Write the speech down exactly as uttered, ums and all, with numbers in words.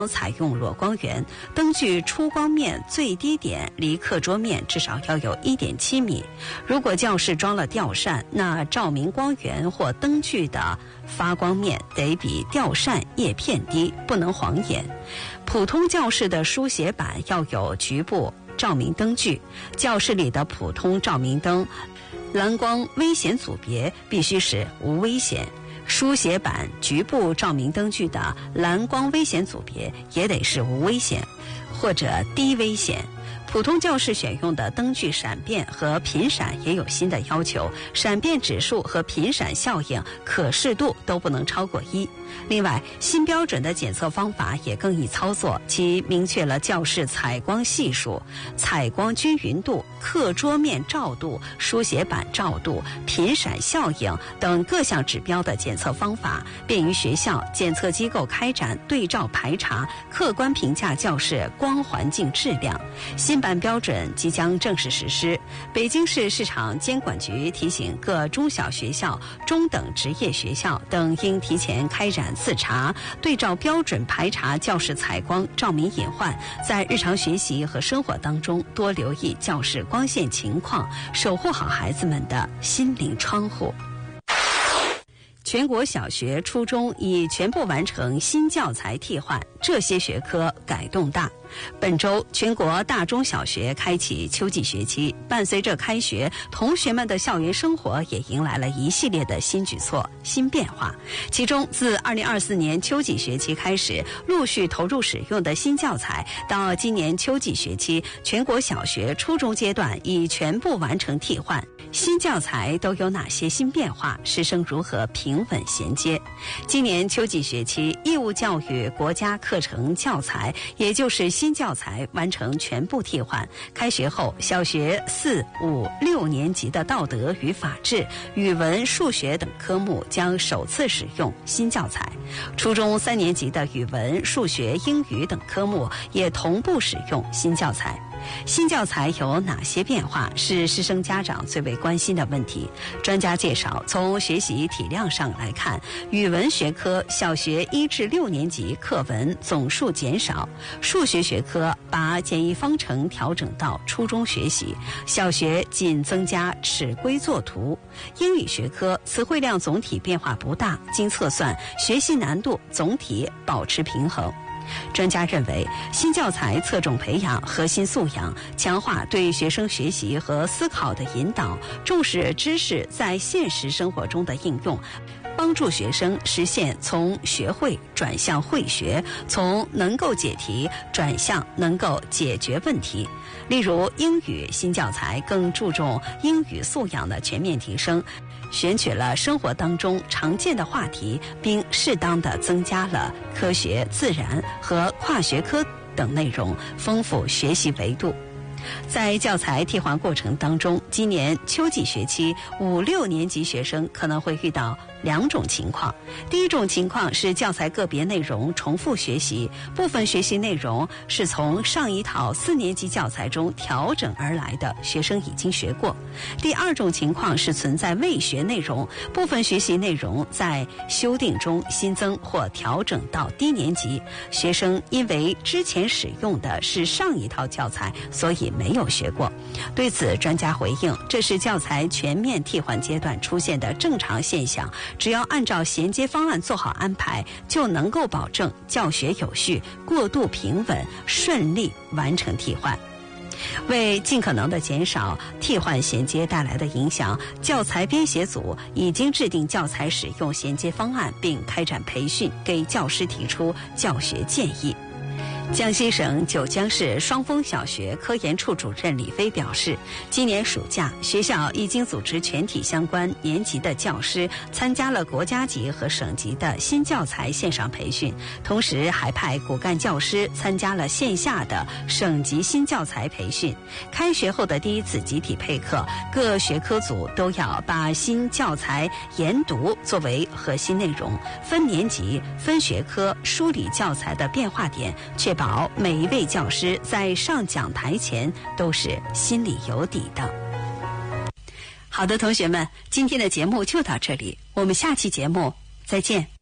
采用裸光源，灯具出光面最低点离课桌面至少要有 一点七米。如果教室装了吊扇，那照明光源或灯具的发光面得比吊扇叶片低，不能晃眼。普通教室的书写板要有局部照明灯具，教室里的普通照明灯蓝光危险组别必须是无危险。书写板局部照明灯具的蓝光危险组别也得是无危险或者低危险。普通教室选用的灯具闪变和频闪也有新的要求，闪变指数和频闪效应可视度都不能超过一。另外，新标准的检测方法也更易操作，其明确了教室采光系数、采光均匀度、课桌面照度、书写板照度、频闪效应等各项指标的检测方法，便于学校检测机构开展对照排查，客观评价教室光环境质量。新版标准即将正式实施。北京市市场监管局提醒各中小学校、中等职业学校等应提前开展自查，对照标准排查教室采光、照明隐患，在日常学习和生活当中多留意教室光线情况，守护好孩子们的心灵窗户。全国小学、初中已全部完成新教材替换，这些学科改动大。本周，全国大中小学开启秋季学期，伴随着开学，同学们的校园生活也迎来了一系列的新举措、新变化。其中，自二零二四年秋季学期开始陆续投入使用的新教材，到今年秋季学期，全国小学、初中阶段已全部完成替换。新教材都有哪些新变化？师生如何平稳衔接？今年秋季学期，义务教育国家课程教材，也就是新教材完成全部替换。开学后，小学四、五、六年级的道德与法治、语文、数学等科目将首次使用新教材。初中三年级的语文、数学、英语等科目也同步使用新教材。新教材有哪些变化，是师生家长最为关心的问题。专家介绍，从学习体量上来看，语文学科小学一至六年级课文总数减少，数学学科把简易方程调整到初中学习，小学仅增加尺规作图。英语学科词汇量总体变化不大，经测算，学习难度总体保持平衡。专家认为，新教材侧重培养核心素养，强化对学生学习和思考的引导，重视知识在现实生活中的应用，帮助学生实现从学会转向会学，从能够解题转向能够解决问题。例如，英语新教材更注重英语素养的全面提升，选取了生活当中常见的话题，并适当的增加了科学、自然和跨学科等内容，丰富学习维度。在教材替换过程当中，今年秋季学期五六年级学生可能会遇到两种情况。第一种情况是教材个别内容重复学习，部分学习内容是从上一套四年级教材中调整而来的，学生已经学过。第二种情况是存在未学内容，部分学习内容在修订中新增或调整到低年级，学生因为之前使用的是上一套教材，所以没有学过。对此，专家回应，这是教材全面替换阶段出现的正常现象，只要按照衔接方案做好安排，就能够保证教学有序、过渡平稳、顺利完成替换。为尽可能的减少替换衔接带来的影响，教材编写组已经制定教材使用衔接方案，并开展培训，给教师提出教学建议。江西省九江市双峰小学科研处主任李飞表示，今年暑假，学校已经组织全体相关年级的教师参加了国家级和省级的新教材线上培训，同时还派骨干教师参加了线下的省级新教材培训。开学后的第一次集体配课，各学科组都要把新教材研读作为核心内容，分年级、分学科梳理教材的变化点，确保每一位教师在上讲台前都是心里有底的。好的，同学们，今天的节目就到这里，我们下期节目再见。